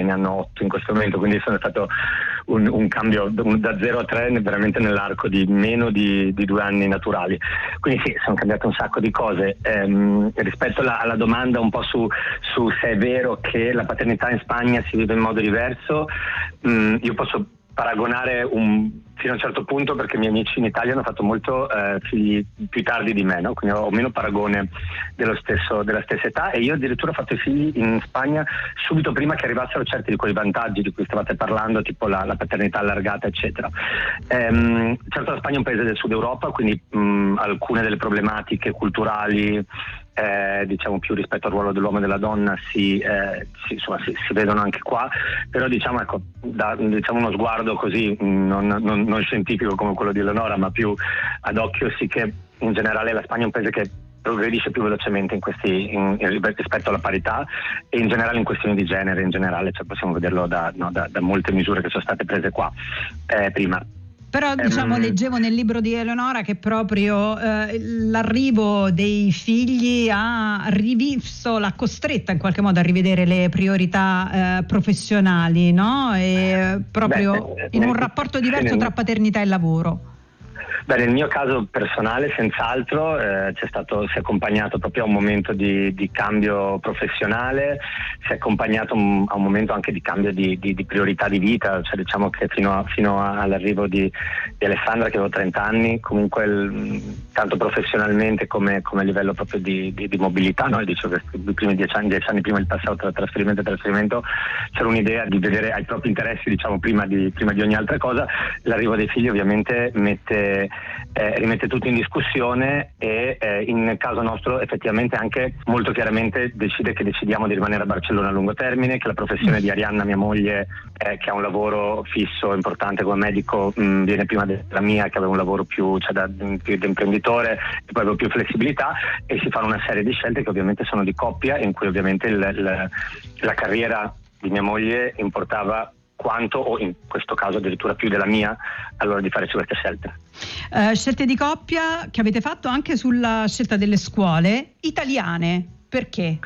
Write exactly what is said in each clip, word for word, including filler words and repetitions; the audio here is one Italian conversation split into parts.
ne hanno otto in questo momento, quindi sono stato un, un cambio da zero a tre veramente nell'arco di meno di, di due anni naturali. Quindi sì, sono cambiate un sacco di cose. Ehm, rispetto alla, alla domanda un po' su, su se è vero che la paternità in Spagna si vive in modo diverso, mh, io posso paragonare un, fino a un certo punto, perché i miei amici in Italia hanno fatto molto eh, figli più tardi di me, no? Quindi ho meno paragone dello stesso, della stessa età, e io addirittura ho fatto i figli in Spagna subito prima che arrivassero certi di quei vantaggi di cui stavate parlando, tipo la, la paternità allargata eccetera. Ehm, certo, la Spagna è un paese del sud Europa, quindi mh, alcune delle problematiche culturali Eh, diciamo più rispetto al ruolo dell'uomo e della donna si, eh, si, insomma, si, si vedono anche qua, però diciamo ecco da diciamo uno sguardo così non, non, non scientifico come quello di Eleonora, ma più ad occhio, sì che in generale la Spagna è un paese che progredisce più velocemente in questi in, in, rispetto alla parità e in generale in questioni di genere in generale, cioè possiamo vederlo da, no, da, da molte misure che sono state prese qua eh, prima. Però diciamo, leggevo nel libro di Eleonora che proprio eh, l'arrivo dei figli ha rivisto, l'ha costretta in qualche modo a rivedere le priorità eh, professionali, no? E proprio Beh, in un rapporto diverso tra paternità e lavoro. Beh, nel mio caso personale senz'altro eh, c'è stato, si è accompagnato proprio a un momento di, di cambio professionale, si è accompagnato un, a un momento anche di cambio di, di, di priorità di vita, cioè diciamo che fino, a, fino all'arrivo di, di Alessandra, che avevo trenta anni, comunque il, tanto professionalmente come, come a livello proprio di, di, di mobilità, no? Dicevo che i primi dieci anni, dieci anni prima del passato tra trasferimento e trasferimento c'era un'idea di vedere ai propri interessi, diciamo prima di, prima di ogni altra cosa. L'arrivo dei figli ovviamente mette Eh, rimette tutto in discussione e eh, in caso nostro effettivamente anche molto chiaramente decide che decidiamo di rimanere a Barcellona a lungo termine, che la professione di Arianna, mia moglie, eh, che ha un lavoro fisso importante come medico, mh, viene prima della mia, che aveva un lavoro più, cioè da, più da imprenditore e poi avevo più flessibilità, e si fanno una serie di scelte che ovviamente sono di coppia, in cui ovviamente il, il, la carriera di mia moglie importava quanto, o in questo caso addirittura più della mia, allora di farci queste scelte. Uh, scelte di coppia che avete fatto anche sulla scelta delle scuole italiane, perché?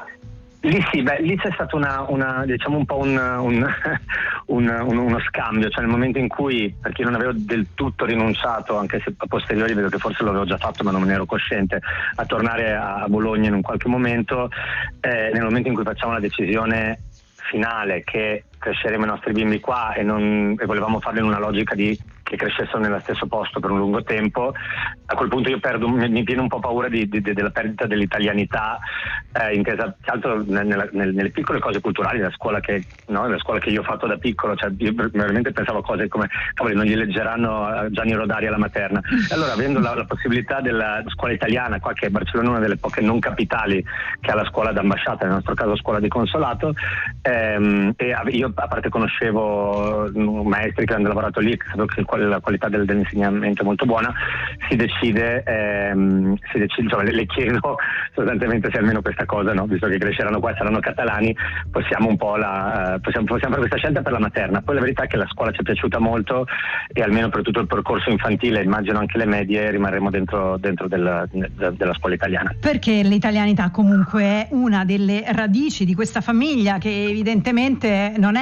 Lì sì, beh, lì c'è stato una, una diciamo un po' un, un, un, un, uno scambio, cioè nel momento in cui, perché io non avevo del tutto rinunciato, anche se a posteriori vedo che forse l'avevo già fatto ma non ne ero cosciente, a tornare a Bologna in un qualche momento, eh, nel momento in cui facciamo la decisione finale che cresceremo i nostri bimbi qua e, non, e volevamo farlo in una logica di che crescessero nello stesso posto per un lungo tempo, a quel punto io perdo, mi, mi viene un po' paura di, di, della perdita dell'italianità, eh, intesa più altro nella, nelle, nelle piccole cose culturali, la scuola che no, la scuola che io ho fatto da piccolo, cioè io veramente pensavo a cose come cavoli, non gli leggeranno Gianni Rodari alla materna. E allora, avendo la, la possibilità della scuola italiana qua, che è Barcellona una delle poche non capitali che ha la scuola d'ambasciata, nel nostro caso scuola di consolato, ehm, e io a parte conoscevo maestri che hanno lavorato lì, che sapevo che la qualità del, dell'insegnamento è molto buona, si decide, ehm, si decide insomma, le, le chiedo sostanzialmente se almeno questa cosa, no? Visto che cresceranno qua e saranno catalani, possiamo un po' la, uh, possiamo, possiamo fare questa scelta per la materna. Poi la verità è che la scuola ci è piaciuta molto e almeno per tutto il percorso infantile, immagino anche le medie, rimarremo dentro, dentro della, de, della scuola italiana. Perché l'italianità comunque è una delle radici di questa famiglia, che evidentemente non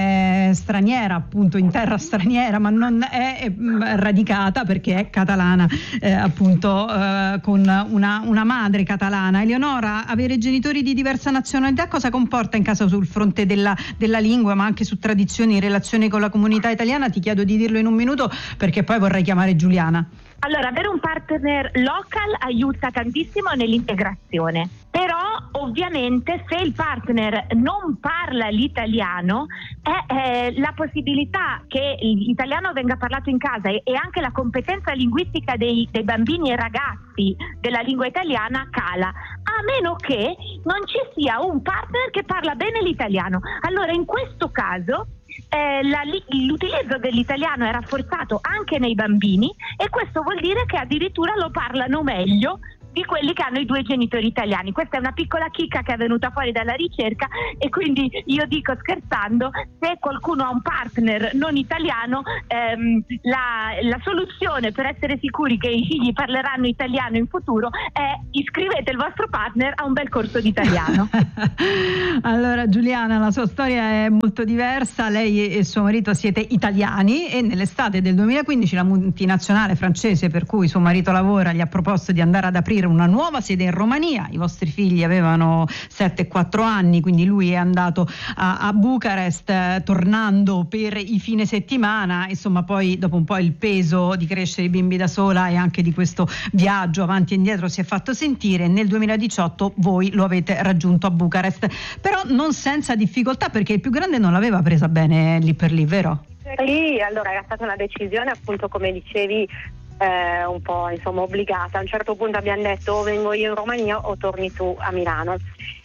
è eh, straniera, appunto in terra straniera, ma non è è radicata perché è catalana, eh, appunto eh, con una, una madre catalana. Eleonora, avere genitori di diversa nazionalità cosa comporta in casa sul fronte della, della lingua, ma anche su tradizioni in relazione con la comunità italiana? Ti chiedo di dirlo in un minuto perché poi vorrei chiamare Giuliana. Allora, avere un partner local aiuta tantissimo nell'integrazione, però ovviamente se il partner non parla l'italiano, è, è la possibilità che l'italiano venga parlato in casa e, e anche la competenza linguistica dei, dei bambini e ragazzi della lingua italiana cala, a meno che non ci sia un partner che parla bene l'italiano. Allora in questo caso Eh, la, l'utilizzo dell'italiano è rafforzato anche nei bambini, e questo vuol dire che addirittura lo parlano meglio di quelli che hanno i due genitori italiani. Questa è una piccola chicca che è venuta fuori dalla ricerca, e quindi io dico scherzando, se qualcuno ha un partner non italiano, ehm, la, la soluzione per essere sicuri che i figli parleranno italiano in futuro è: iscrivete il vostro partner a un bel corso di italiano. Allora Giuliana, la sua storia è molto diversa. Lei e suo marito siete italiani e nell'estate del duemilaquindici la multinazionale francese per cui suo marito lavora gli ha proposto di andare ad aprire una nuova sede in Romania. I vostri figli avevano sette e quattro anni, quindi lui è andato a, a Bucarest, eh, tornando per i fine settimana. Insomma, poi dopo un po' il peso di crescere i bimbi da sola e anche di questo viaggio avanti e indietro si è fatto sentire. Nel duemiladiciotto voi lo avete raggiunto a Bucarest, però non senza difficoltà, perché il più grande non l'aveva presa bene lì per lì, vero? Sì, allora era stata una decisione, appunto, come dicevi, eh, un po' insomma obbligata. A un certo punto abbiamo detto: o vengo io in Romania o torni tu a Milano,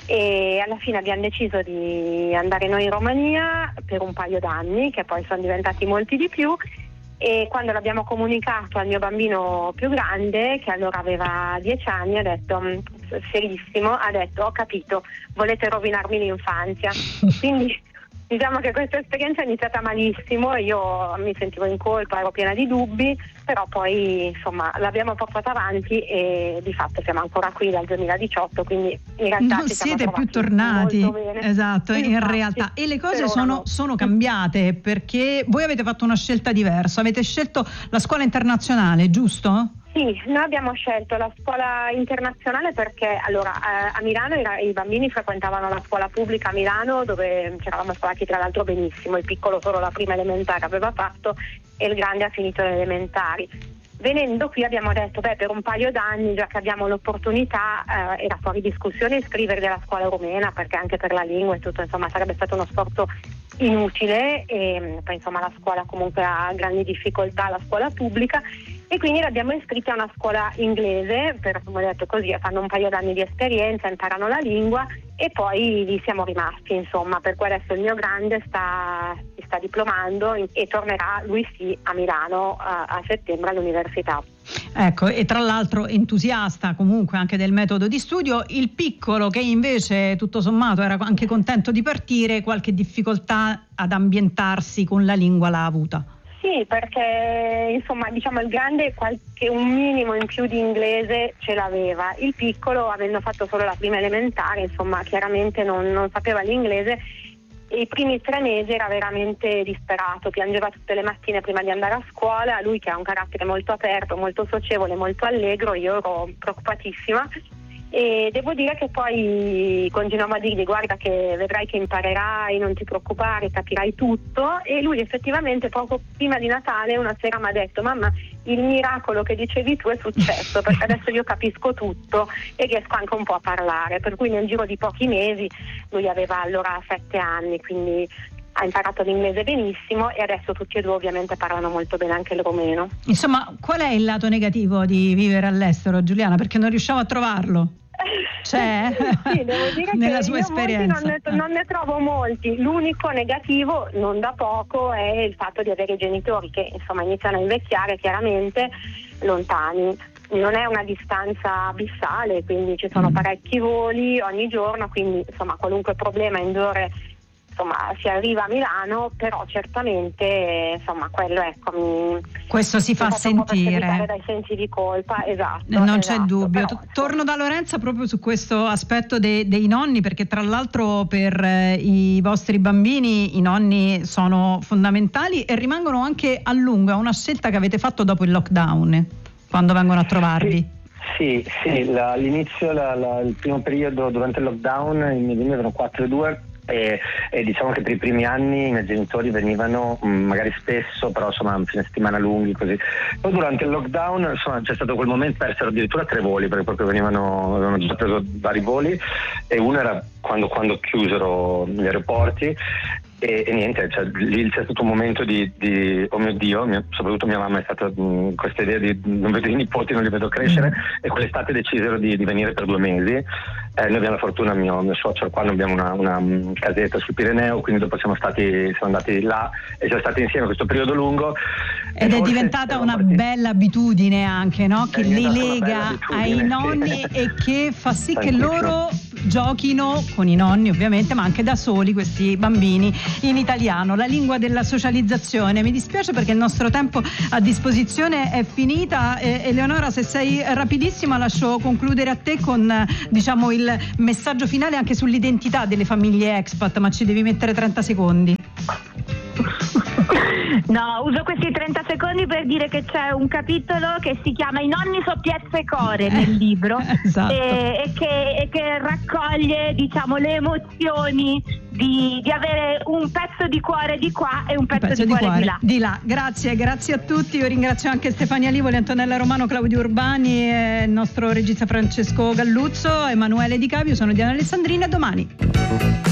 e alla fine abbiamo deciso di andare noi in Romania per un paio d'anni, che poi sono diventati molti di più. E quando l'abbiamo comunicato al mio bambino più grande, che allora aveva dieci anni, ha detto, serissimo, ha detto: ho capito, volete rovinarmi l'infanzia. Quindi diciamo che questa esperienza è iniziata malissimo, io mi sentivo in colpa, ero piena di dubbi, però poi insomma l'abbiamo portata avanti e di fatto siamo ancora qui dal duemiladiciotto, quindi in realtà non ci siamo siete più tornati molto bene. Esatto, in Infatti, realtà, e le cose però sono, no. sono cambiate, perché voi avete fatto una scelta diversa, avete scelto la scuola internazionale, giusto? Sì, noi abbiamo scelto la scuola internazionale perché allora eh, a Milano i, i bambini frequentavano la scuola pubblica a Milano, dove ci eravamo scolati tra l'altro benissimo. Il piccolo solo la prima elementare aveva fatto e il grande ha finito le elementari. Venendo qui abbiamo detto: beh, per un paio d'anni, già che abbiamo l'opportunità, eh, era fuori discussione iscriverli alla scuola rumena, perché anche per la lingua e tutto, insomma, sarebbe stato uno sforzo inutile, e poi insomma la scuola comunque ha grandi difficoltà, la scuola pubblica, e quindi l'abbiamo iscritta a una scuola inglese, per, come ho detto, così fanno un paio d'anni di esperienza, imparano la lingua, e poi lì siamo rimasti, insomma, per cui adesso il mio grande sta, si sta diplomando e tornerà, lui sì, a Milano a, a settembre all'università. Ecco, e tra l'altro entusiasta comunque anche del metodo di studio. Il piccolo, che invece tutto sommato era anche contento di partire, qualche difficoltà ad ambientarsi con la lingua l'ha avuta? Sì, perché insomma diciamo il grande qualche un minimo in più di inglese ce l'aveva, il piccolo, avendo fatto solo la prima elementare, insomma chiaramente non, non sapeva l'inglese, e i primi tre mesi era veramente disperato, piangeva tutte le mattine prima di andare a scuola. Lui, che ha un carattere molto aperto, molto socievole, molto allegro, io ero preoccupatissima. E devo dire che poi continuavo a dirgli: guarda che vedrai che imparerai, non ti preoccupare, capirai tutto. E lui effettivamente poco prima di Natale una sera mi ha detto: mamma, il miracolo che dicevi tu è successo, perché adesso io capisco tutto e riesco anche un po' a parlare. Per cui nel giro di pochi mesi, lui aveva allora sette anni, quindi ha imparato l'inglese benissimo, e adesso tutti e due ovviamente parlano molto bene anche il romeno. Insomma, qual è il lato negativo di vivere all'estero, Giuliana? Perché non riusciamo a trovarlo. C'è? Sì, devo dire nella che sua io esperienza non ne, non ne trovo molti. L'unico negativo, non da poco, è il fatto di avere genitori che insomma iniziano a invecchiare, chiaramente lontani. Non è una distanza abissale, quindi ci sono parecchi voli ogni giorno, quindi insomma qualunque problema in due ore insomma si arriva a Milano, però certamente insomma quello, ecco, mi, questo si fa sentire dai sensi di colpa. Esatto, non esatto, c'è dubbio, però, torno da Lorenza proprio su questo aspetto dei, dei nonni, perché tra l'altro per eh, i vostri bambini i nonni sono fondamentali e rimangono anche a lungo. È una scelta che avete fatto dopo il lockdown, quando vengono a trovarvi. Sì, sì, la, all'inizio la, la, il primo periodo durante il lockdown i miei bambini avevano quattro e due. E, e diciamo che per i primi anni i miei genitori venivano mh, magari spesso, però insomma fine settimana lunghi così. Poi durante il lockdown insomma c'è stato quel momento, persero addirittura tre voli, perché proprio venivano, avevano già preso vari voli, e uno era quando, quando chiusero gli aeroporti. E, e niente, cioè, lì c'è stato un momento di, di oh mio Dio, mia, soprattutto mia mamma è stata mh, questa idea di non vedo i nipoti, non li vedo crescere, mm. e quell'estate decisero di, di venire per due mesi. Eh, noi abbiamo la fortuna, mio, mio suocero qua, noi abbiamo una, una casetta sul Pireneo, quindi dopo siamo stati siamo andati là e siamo stati insieme questo periodo lungo. Ed è diventata una partiti. bella abitudine anche, no? Che li lega ai nonni, sì. E che fa sì che loro giochino con i nonni ovviamente, ma anche da soli, questi bambini, in italiano, la lingua della socializzazione. Mi dispiace perché il nostro tempo a disposizione è finita. eh, Eleonora, se sei rapidissima lascio concludere a te con diciamo il messaggio finale anche sull'identità delle famiglie expat, ma ci devi mettere trenta secondi. No, uso questi trenta secondi per dire che c'è un capitolo che si chiama I nonni soppiezza e core nel libro, esatto. e, e, che, e che raccoglie diciamo le emozioni di, di avere un pezzo di cuore di qua e un pezzo, un pezzo di, di cuore, cuore di là. Di là. Grazie, grazie a tutti. Io ringrazio anche Stefania Livoli, Antonella Romano, Claudio Urbani, e il nostro regista Francesco Galluzzo, Emanuele Di Cavio. Sono Diana Alessandrina, domani.